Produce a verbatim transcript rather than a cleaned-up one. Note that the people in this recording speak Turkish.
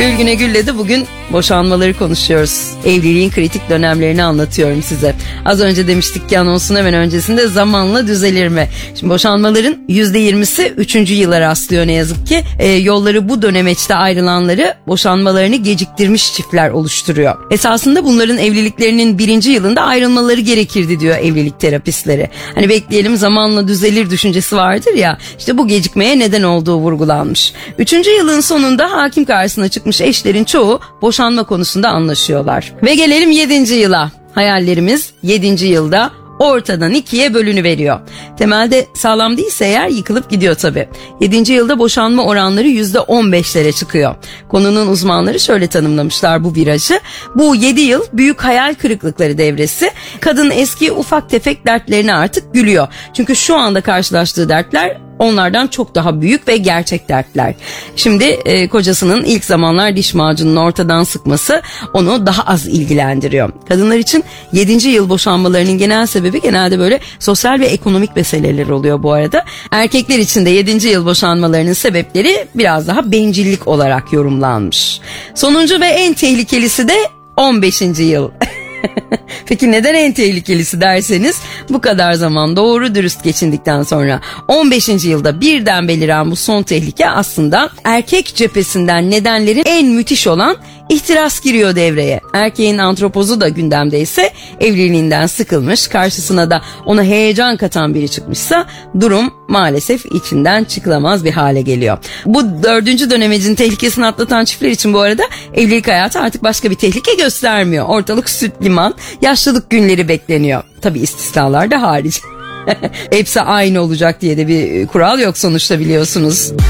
Gönül Güne Gül'le de bugün boşanmaları konuşuyoruz. Evliliğin kritik dönemlerini anlatıyorum size. Az önce demiştik ki anonsun hemen öncesinde zamanla düzelir mi? Şimdi boşanmaların yüzde yirmisi üçüncü yıla rastlıyor ne yazık ki. E, yolları bu dönemeçte ayrılanları boşanmalarını geciktirmiş çiftler oluşturuyor. Esasında bunların evliliklerinin birinci yılında ayrılmaları gerekirdi diyor evlilik terapistleri. Hani bekleyelim zamanla düzelir düşüncesi vardır ya, işte bu gecikmeye neden olduğu vurgulanmış. Üçüncü yılın sonunda hakim karşısına çıkmış eşlerin çoğu boşanma konusunda anlaşıyorlar. Ve gelelim yedinci yıla. Hayallerimiz yedinci yılda ortadan ikiye bölünüveriyor. Temelde sağlam değilse eğer yıkılıp gidiyor tabii. yedinci yılda boşanma oranları yüzde on beşlere çıkıyor. Konunun uzmanları şöyle tanımlamışlar bu virajı. Bu yedi yıl büyük hayal kırıklıkları devresi. Kadın eski ufak tefek dertlerine artık gülüyor. Çünkü şu anda karşılaştığı dertler onlardan çok daha büyük ve gerçek dertler. Şimdi e, kocasının ilk zamanlar diş macununu ortadan sıkması onu daha az ilgilendiriyor. Kadınlar için yedinci yıl boşanmalarının genel sebebi genelde böyle sosyal ve ekonomik meseleler oluyor bu arada. Erkekler için de yedinci yıl boşanmalarının sebepleri biraz daha bencillik olarak yorumlanmış. Sonuncu ve en tehlikelisi de on beşinci yıl. Peki neden en tehlikelisi derseniz, bu kadar zaman doğru dürüst geçindikten sonra on beşinci yılda birden beliren bu son tehlike aslında erkek cephesinden nedenlerin en müthiş olan ihtiras giriyor devreye. Erkeğin antropozu da gündemdeyse, evliliğinden sıkılmış, karşısına da ona heyecan katan biri çıkmışsa durum maalesef içinden çıkılamaz bir hale geliyor. Bu dördüncü dönemecin tehlikesini atlatan çiftler için bu arada evlilik hayatı artık başka bir tehlike göstermiyor. Ortalık süt liman, yaşlılık günleri bekleniyor. Tabii istisnalar da hariç. Hepsi aynı olacak diye de bir kural yok sonuçta, biliyorsunuz.